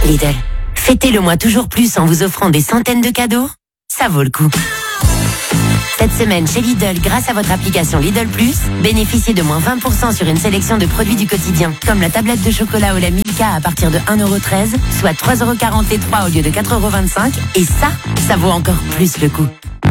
Lidl, fêtez le mois toujours plus en vous offrant des centaines de cadeaux. Ça vaut le coup. Cette semaine chez Lidl, grâce à votre application Lidl Plus, bénéficiez de moins 20% sur une sélection de produits du quotidien, comme la tablette de chocolat au lait Milka à partir de 1,13€, soit 3,43€ au lieu de 4,25€. Et ça vaut encore plus le coup.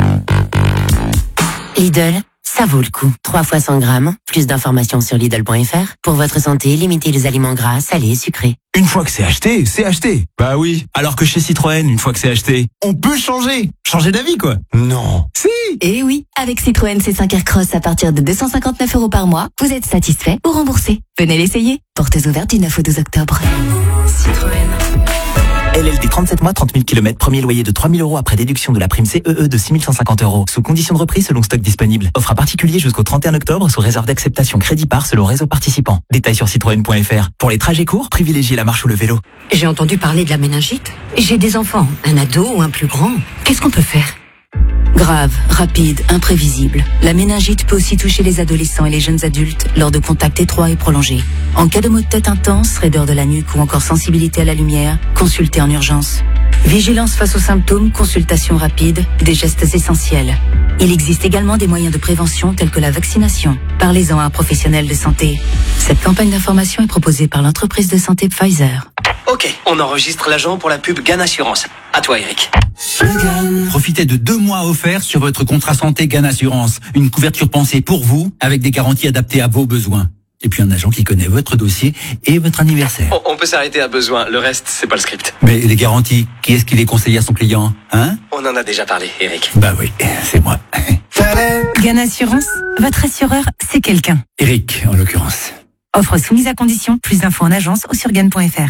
Lidl, ça vaut le coup. 3 fois 100 grammes. Plus d'informations sur Lidl.fr. Pour votre santé, limitez les aliments gras, salés et sucrés. Une fois que c'est acheté, c'est acheté. Bah oui. Alors que chez Citroën, une fois que c'est acheté, on peut changer. Changer d'avis, quoi. Non. Si. Eh oui. Avec Citroën C5 Aircross à partir de 259€ par mois, vous êtes satisfait ou remboursé. Venez l'essayer. Portes ouvertes du 9 au 12 octobre. Citroën. LLD 37 mois, 30 000 km, premier loyer de 3 000 € après déduction de la prime CEE de 6 150 €. Sous condition de reprise selon stock disponible. Offre à particulier jusqu'au 31 octobre sous réserve d'acceptation crédit par selon réseau participant. Détails sur citroën.fr. Pour les trajets courts, privilégiez la marche ou le vélo. J'ai entendu parler de la méningite. J'ai des enfants, un ado ou un plus grand. Qu'est-ce qu'on peut faire ? Grave, rapide, imprévisible. La méningite peut aussi toucher les adolescents et les jeunes adultes lors de contacts étroits et prolongés. En cas de maux de tête intense, raideur de la nuque ou encore sensibilité à la lumière, consultez en urgence. Vigilance face aux symptômes, consultation rapide, des gestes essentiels. Il existe également des moyens de prévention tels que la vaccination. Parlez-en à un professionnel de santé. Cette campagne d'information est proposée par l'entreprise de santé Pfizer. Ok, on enregistre l'agent pour la pub GAN Assurance. À toi, Eric. Profitez de 2 mois offerts sur votre contrat santé GAN Assurance. Une couverture pensée pour vous, avec des garanties adaptées à vos besoins. Et puis un agent qui connaît votre dossier et votre anniversaire. On peut s'arrêter à besoin, le reste, c'est pas le script. Mais les garanties, qui est-ce qui les conseille à son client, hein? On en a déjà parlé, Eric. Bah oui, c'est moi. GAN Assurance, votre assureur, c'est quelqu'un. Eric, en l'occurrence. Offre soumise à condition, plus d'infos en agence ou sur GAN.fr.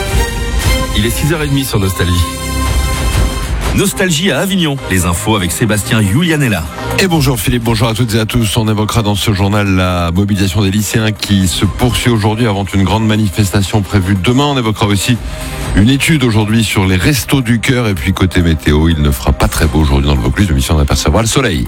Il est 6h30 sur Nostalgie. Nostalgie à Avignon. Les infos avec Sébastien Julianella. Et bonjour Philippe, bonjour à toutes et à tous. On évoquera dans ce journal la mobilisation des lycéens qui se poursuit aujourd'hui avant une grande manifestation prévue demain. On évoquera aussi une étude aujourd'hui sur les restos du cœur. Et puis côté météo, il ne fera pas très beau aujourd'hui dans le Vaucluse, mission d'apercevoir le soleil.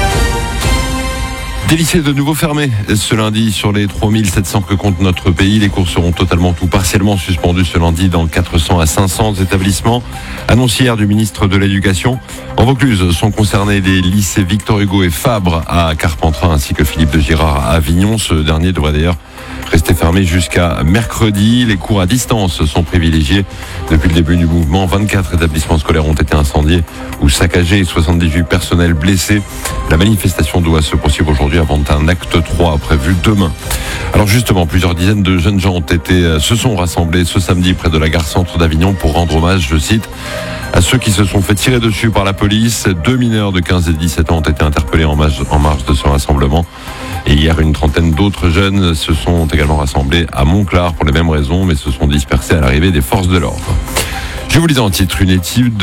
Des lycées de nouveau fermés ce lundi sur les 3700 que compte notre pays. Les cours seront totalement ou partiellement suspendus ce lundi dans 400 à 500 établissements. Annonce hier du ministre de l'Éducation. En Vaucluse sont concernés les lycées Victor Hugo et Fabre à Carpentras ainsi que Philippe de Girard à Avignon. Ce dernier devrait d'ailleurs rester fermé jusqu'à mercredi. Les cours à distance sont privilégiés. Depuis le début du mouvement, 24 établissements scolaires ont été incendiés ou saccagés et 78 personnels blessés. La manifestation doit se poursuivre aujourd'hui avant un acte 3 prévu demain. Alors justement, plusieurs dizaines de jeunes gens se sont rassemblés ce samedi près de la gare centre d'Avignon pour rendre hommage, je cite, à ceux qui se sont fait tirer dessus par la police. 2 mineurs de 15 et 17 ans ont été interpellés en marge de ce rassemblement. Et hier, une trentaine d'autres jeunes se sont également rassemblés à Montclar pour les mêmes raisons, mais se sont dispersés à l'arrivée des forces de l'ordre. Je vous lisais en titre, une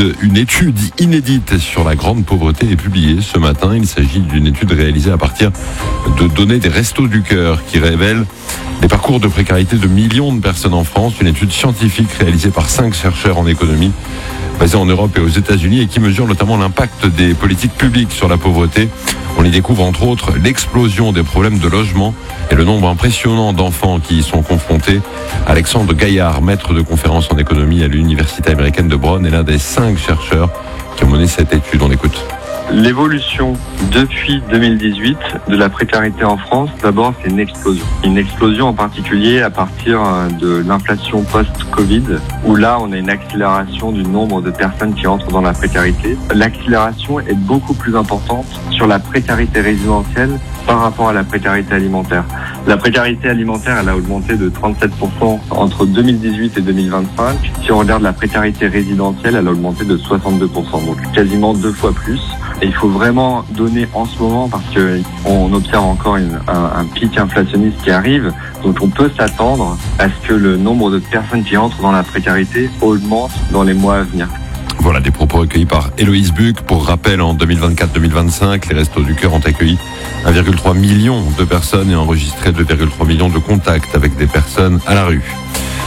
étude inédite sur la grande pauvreté est publiée ce matin. Il s'agit d'une étude réalisée à partir de données des Restos du Cœur qui révèle les parcours de précarité de millions de personnes en France. Une étude scientifique réalisée par 5 chercheurs en économie basés en Europe et aux États-Unis et qui mesure notamment l'impact des politiques publiques sur la pauvreté. On y découvre entre autres l'explosion des problèmes de logement et le nombre impressionnant d'enfants qui y sont confrontés. Alexandre Gaillard, maître de conférences en économie à l'Université américaine de Brown, est l'un des 5 chercheurs qui ont mené cette étude. On écoute. L'évolution depuis 2018 de la précarité en France, d'abord c'est une explosion. Une explosion en particulier à partir de l'inflation post-Covid, où là on a une accélération du nombre de personnes qui entrent dans la précarité. L'accélération est beaucoup plus importante sur la précarité résidentielle par rapport à la précarité alimentaire. La précarité alimentaire, elle a augmenté de 37% entre 2018 et 2025. Si on regarde la précarité résidentielle, elle a augmenté de 62%, donc quasiment 2 fois plus. Et il faut vraiment donner en ce moment parce que on observe encore un pic inflationniste qui arrive. Donc on peut s'attendre à ce que le nombre de personnes qui entrent dans la précarité augmente dans les mois à venir. Voilà des propos recueillis par Héloïse Buc. Pour rappel, en 2024-2025, les Restos du Cœur ont accueilli 1,3 million de personnes et enregistré 2,3 millions de contacts avec des personnes à la rue.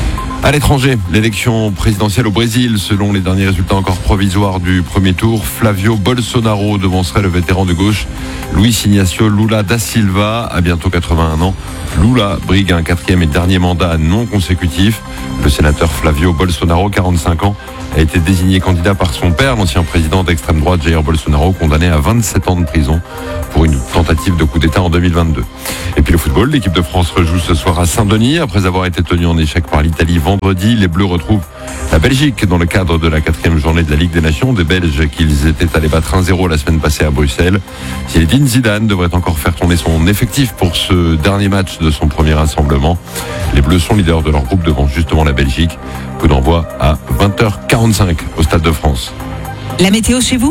À l'étranger, l'élection présidentielle au Brésil, selon les derniers résultats encore provisoires du premier tour, Flavio Bolsonaro devancerait le vétéran de gauche Luiz Inácio Lula da Silva, à bientôt 81 ans. Lula brigue un 4e et dernier mandat non consécutif. Le sénateur Flavio Bolsonaro, 45 ans, a été désigné candidat par son père, l'ancien président d'extrême droite Jair Bolsonaro, condamné à 27 ans de prison pour une tentative de coup d'État en 2022. Et puis le football, l'équipe de France rejoue ce soir à Saint-Denis. Après avoir été tenue en échec par l'Italie vendredi, les Bleus retrouvent la Belgique dans le cadre de la 4e journée de la Ligue des Nations. Des Belges qu'ils étaient allés battre 1-0 la semaine passée à Bruxelles. Zinedine Zidane devrait encore faire tourner son effectif pour ce dernier match de son premier rassemblement. Les Bleus sont leaders de leur groupe devant justement la Belgique. Coup d'envoi à 20h45 au Stade de France. La météo chez vous ?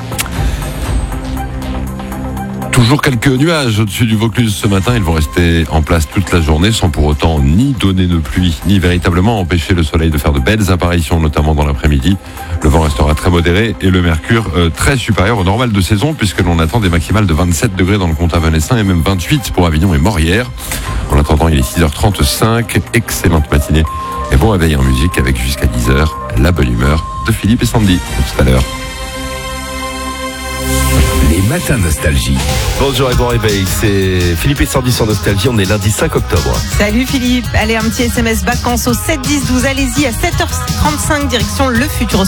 Toujours quelques nuages au-dessus du Vaucluse ce matin. Ils vont rester en place toute la journée sans pour autant ni donner de pluie, ni véritablement empêcher le soleil de faire de belles apparitions, notamment dans l'après-midi. Le vent restera très modéré et le mercure très supérieur au normal de saison, puisque l'on attend des maximales de 27 degrés dans le comtat venessin et même 28 pour Avignon et Morières. En attendant, il est 6h35. Excellente matinée et bon réveil en musique avec jusqu'à 10h la bonne humeur de Philippe et Sandy. À tout à l'heure. Les matins nostalgie. Bonjour et bon réveil, c'est Philippe et Sandy sur Nostalgie, on est lundi 5 octobre. Salut Philippe, allez un petit SMS vacances au 7 10 12, allez-y à 7h35 direction le futur